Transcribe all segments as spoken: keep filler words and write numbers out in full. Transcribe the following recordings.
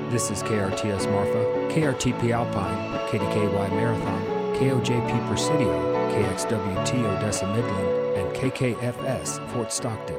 This is K R T S Marfa, K R T P Alpine, K D K Y Marathon, K O J P Presidio, K X W T Odessa Midland, and K K F S Fort Stockton.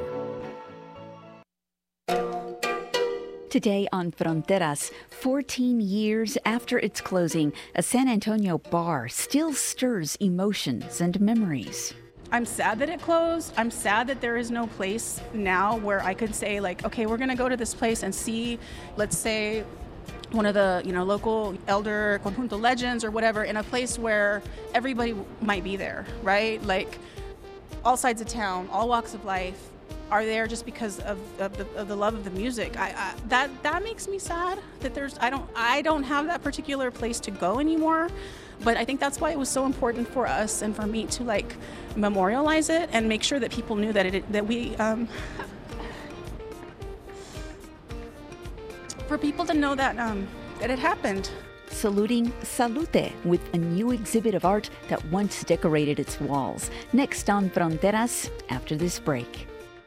Today on Fronteras, fourteen years after its closing, a San Antonio bar still stirs emotions and memories. I'm sad that it closed. I'm sad that there is no place now where I could say, like, okay, we're going to go to this place and see, let's say, one of the, you know, local elder conjunto legends or whatever, in a place where everybody might be there, right? Like, all sides of town, all walks of life are there just because of, of, the, of the love of the music. I, I that that makes me sad that there's I don't I don't have that particular place to go anymore. But I think that's why it was so important for us and for me to like memorialize it and make sure that people knew that it that we um, for people to know that um, that it happened. Saluting Salute with a new exhibit of art that once decorated its walls. Next on Fronteras, after this break.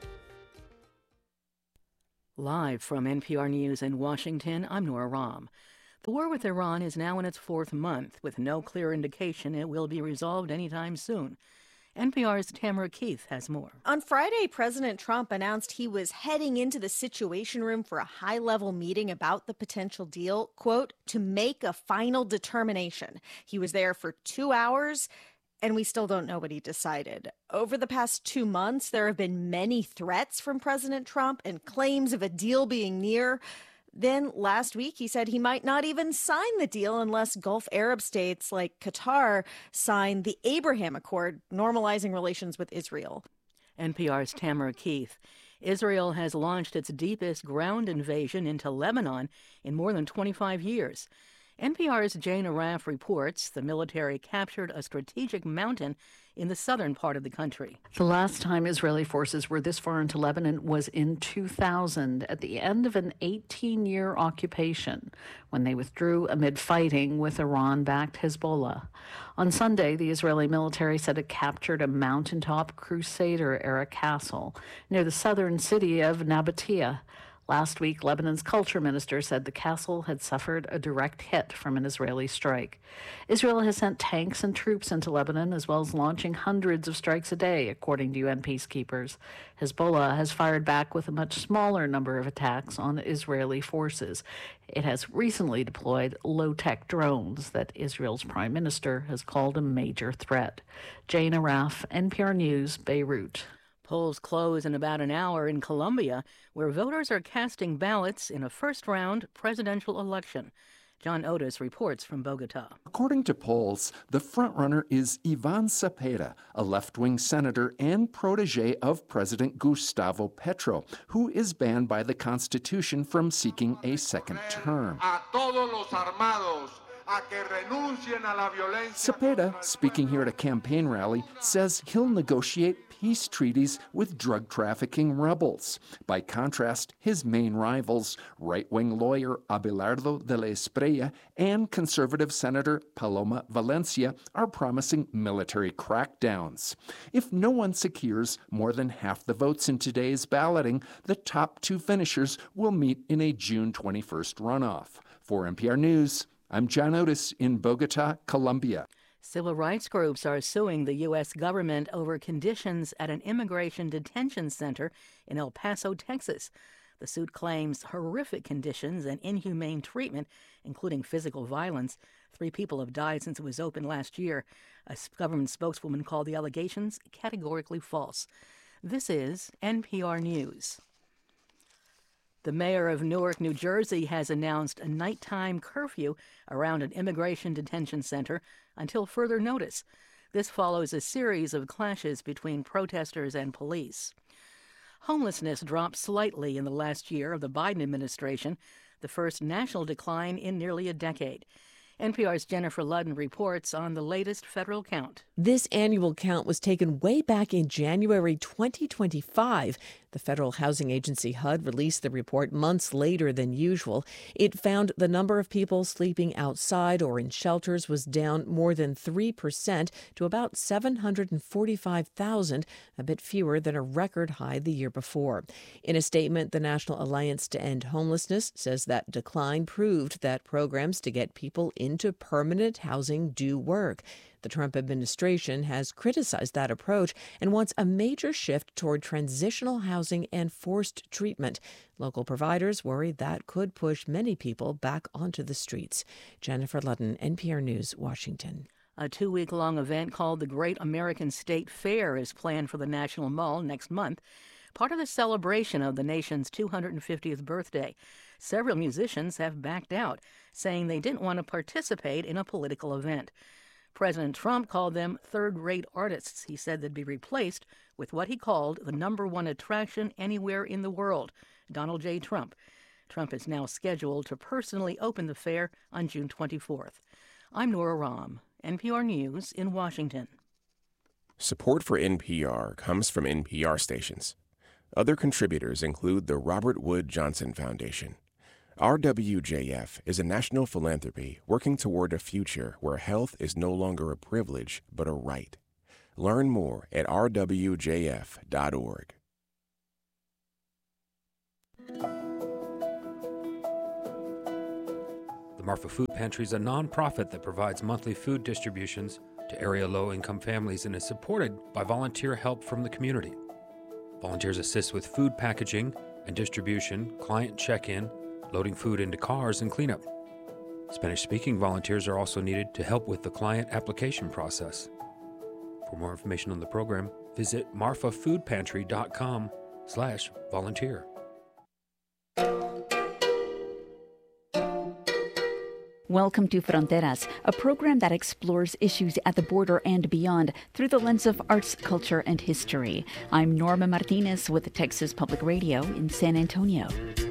Live from N P R News in Washington, I'm Nora Rahm. The war with Iran is now in its fourth month, with no clear indication it will be resolved anytime soon. N P R's Tamara Keith has more. On Friday, President Trump announced he was heading into the Situation Room for a high-level meeting about the potential deal, quote, to make a final determination. He was there for two hours, and we still don't know what he decided. Over the past two months, there have been many threats from President Trump and claims of a deal being near. Then last week, he said he might not even sign the deal unless Gulf Arab states like Qatar sign the Abraham Accord, normalizing relations with Israel. N P R's Tamara Keith. Israel has launched its deepest ground invasion into Lebanon in more than twenty-five years. N P R's Jane Arraf reports the military captured a strategic mountain in the southern part of the country. The last time Israeli forces were this far into Lebanon was in two thousand, at the end of an eighteen-year occupation, when they withdrew amid fighting with Iran-backed Hezbollah. On Sunday, the Israeli military said it captured a mountaintop Crusader-era castle near the southern city of Nabatea. Last week, Lebanon's culture minister said the castle had suffered a direct hit from an Israeli strike. Israel has sent tanks and troops into Lebanon, as well as launching hundreds of strikes a day, according to U N peacekeepers. Hezbollah has fired back with a much smaller number of attacks on Israeli forces. It has recently deployed low-tech drones that Israel's prime minister has called a major threat. Jane Arraf, N P R News, Beirut. Polls close in about an hour in Colombia, where voters are casting ballots in a first-round presidential election. John Otis reports from Bogota. According to polls, the frontrunner is Ivan Cepeda, a left-wing senator and protege of President Gustavo Petro, who is banned by the Constitution from seeking a second term. Cepeda, speaking here at a campaign rally, says he'll negotiate peace treaties with drug trafficking rebels. By contrast, his main rivals, right-wing lawyer Abelardo de la Espriella and conservative Senator Paloma Valencia, are promising military crackdowns. If no one secures more than half the votes in today's balloting, the top two finishers will meet in a June twenty-first runoff. For N P R News, I'm John Otis in Bogota, Colombia. Civil rights groups are suing the U S government over conditions at an immigration detention center in El Paso, Texas. The suit claims horrific conditions and inhumane treatment, including physical violence. Three people have died since it was opened last year. A government spokeswoman called the allegations categorically false. This is N P R News. The mayor of Newark, New Jersey, has announced a nighttime curfew around an immigration detention center until further notice. This follows a series of clashes between protesters and police. Homelessness dropped slightly in the last year of the Biden administration, the first national decline in nearly a decade. N P R's Jennifer Ludden reports on the latest federal count. This annual count was taken way back in January twenty twenty-five. The Federal Housing Agency, H U D, released the report months later than usual. It found the number of people sleeping outside or in shelters was down more than three percent to about seven hundred forty-five thousand, a bit fewer than a record high the year before. In a statement, the National Alliance to End Homelessness says that decline proved that programs to get people into permanent housing do work. The Trump administration has criticized that approach and wants a major shift toward transitional housing and forced treatment. Local providers worry that could push many people back onto the streets. Jennifer Ludden, N P R News, Washington. A two-week-long event called the Great American State Fair is planned for the National Mall next month, part of the celebration of the nation's two hundred fiftieth birthday. Several musicians have backed out, saying they didn't want to participate in a political event. President Trump called them third-rate artists. He said they'd be replaced with what he called the number one attraction anywhere in the world, Donald J. Trump. Trump is now scheduled to personally open the fair on June twenty-fourth. I'm Nora Rahm, N P R News in Washington. Support for N P R comes from N P R stations. Other contributors include the Robert Wood Johnson Foundation. R W J F is a national philanthropy working toward a future where health is no longer a privilege but a right. Learn more at r w j f dot org. The Marfa Food Pantry is a nonprofit that provides monthly food distributions to area low-income families and is supported by volunteer help from the community. Volunteers assist with food packaging and distribution, client check-in, loading food into cars, and cleanup. Spanish-speaking volunteers are also needed to help with the client application process. For more information on the program, visit marfa food pantry dot com slash volunteer. Welcome to Fronteras, a program that explores issues at the border and beyond through the lens of arts, culture, and history. I'm Norma Martinez with Texas Public Radio in San Antonio.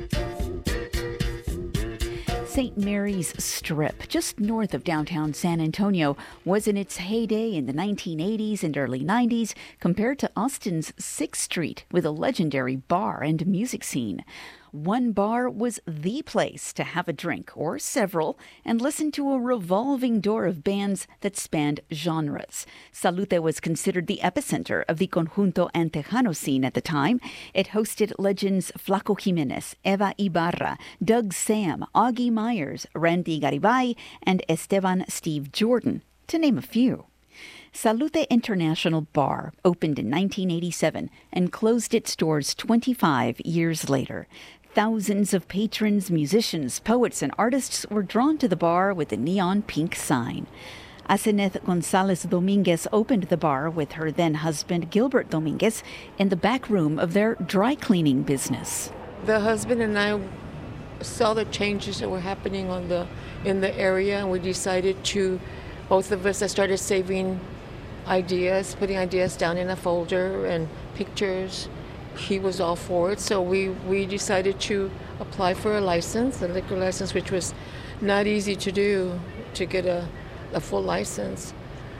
Saint Mary's Strip, just north of downtown San Antonio, was in its heyday in the nineteen eighties and early nineties compared to Austin's sixth Street with a legendary bar and music scene. One bar was the place to have a drink, or several, and listen to a revolving door of bands that spanned genres. Salute was considered the epicenter of the Conjunto Antejano scene at the time. It hosted legends Flaco Jimenez, Eva Ibarra, Doug Sam, Augie Myers, Randy Garibay, and Esteban Steve Jordan, to name a few. Salute International Bar opened in nineteen eighty-seven and closed its doors twenty-five years later. Thousands of patrons, musicians, poets, and artists were drawn to the bar with the neon pink sign. Aseneth Gonzalez Dominguez opened the bar with her then-husband Gilbert Dominguez in the back room of their dry cleaning business. The husband and I saw the changes that were happening on the in the area, and we decided to, both of us, I started saving ideas, putting ideas down in a folder and pictures. He was all for it, so we, we decided to apply for a license, a liquor license, which was not easy to do, to get a, a full license.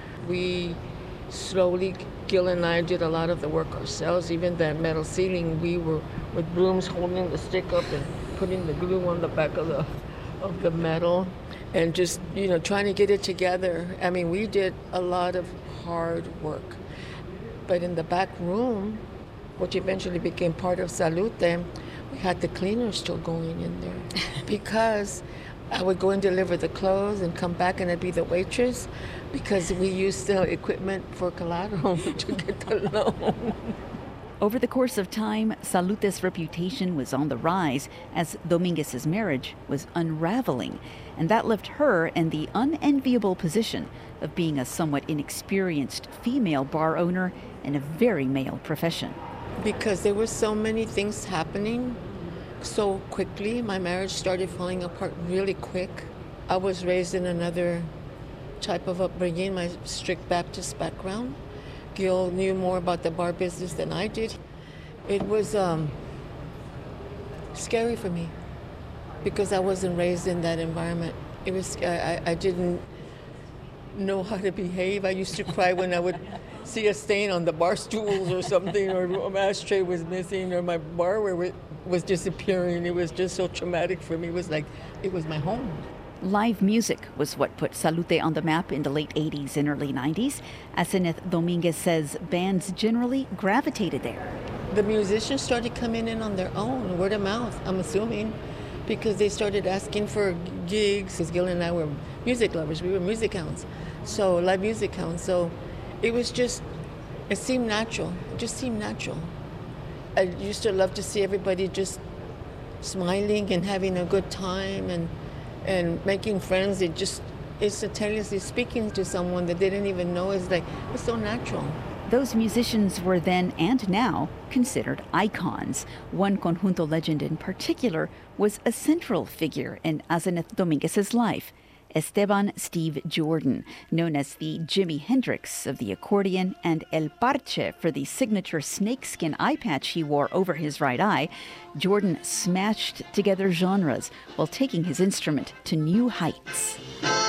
We slowly, Gil and I did a lot of the work ourselves. Even that metal ceiling, we were with brooms holding the stick up and putting the glue on the back of the of the metal, and just, you know, trying to get it together. I mean, we did a lot of hard work. But in the back room, which eventually became part of Salute, we had the cleaners still going in there. Because I would go and deliver the clothes and come back and I'd be the waitress, because we used the equipment for collateral to get the loan. Over the course of time, Salute's reputation was on the rise as Dominguez's marriage was unraveling, and that left her in the unenviable position of being a somewhat inexperienced female bar owner in a very male profession. Because there were so many things happening so quickly, my marriage started falling apart really quick. I was raised in another type of upbringing, my strict Baptist background. Gil knew more about the bar business than I did. It was um, scary for me because I wasn't raised in that environment. It was, I, I didn't know how to behave. I used to cry when I would see a stain on the bar stools or something, or an ashtray was missing, or my barware was disappearing. It was just so traumatic for me. It was like, it was my home. Live music was what put Salute on the map in the late eighties and early nineties. Aseneth Dominguez says bands generally gravitated there. The musicians started coming in on their own, word of mouth, I'm assuming, because they started asking for gigs. Because Gil and I were music lovers. We were music hounds. So, live music hounds. So, it was just, it seemed natural. It just seemed natural. I used to love to see everybody just smiling and having a good time and and making friends. It just, instantaneously speaking to someone that they didn't even know is like, it's so natural. Those musicians were then and now considered icons. One conjunto legend in particular was a central figure in Aseneth Dominguez's life, Esteban Steve Jordan, known as the Jimi Hendrix of the accordion and El Parche for the signature snakeskin eye patch he wore over his right eye. Jordan smashed together genres while taking his instrument to new heights.